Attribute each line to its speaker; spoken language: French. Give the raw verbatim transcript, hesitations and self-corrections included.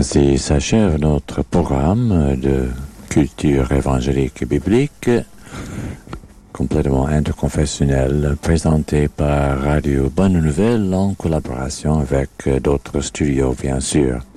Speaker 1: Ainsi s'achève notre programme de culture évangélique et biblique, complètement interconfessionnel, présenté par Radio Bonne Nouvelle en collaboration avec d'autres studios, bien sûr.